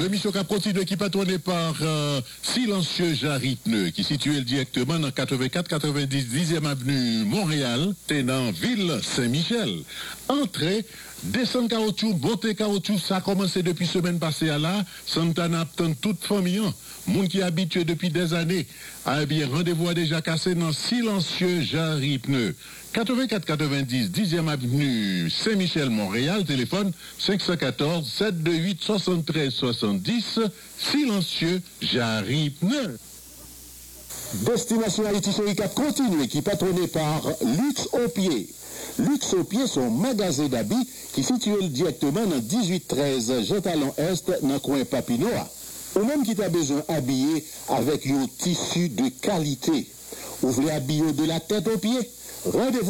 L'émission qui continue qui est patronnée par Silencieux Jaritneux, qui est situé directement dans 84-90 10e avenue Montréal, t'es dans Ville Saint-Michel. Entrée, descente caoutchouc, montée caoutchouc, ça a commencé depuis semaine passée à là. Santana attend toute famille, monde qui est habitué depuis des années. Ah bien, rendez-vous a déjà cassé dans Silencieux Jaritneux. 84-90 10e avenue Saint-Michel, Montréal, téléphone 514-728-73-70, Silencieux Jaritneux. Destination Haïti sur ICAP continue, qui est patronné par Luxe au Pied. Luxe au Pied, son magasin d'habits qui est situé directement dans 1813 Jean Talon Est, dans le coin Papinoa. Ou même qui t'a besoin habillé avec un tissu de qualité. Vous voulez habiller de la tête aux pieds? Rendez-vous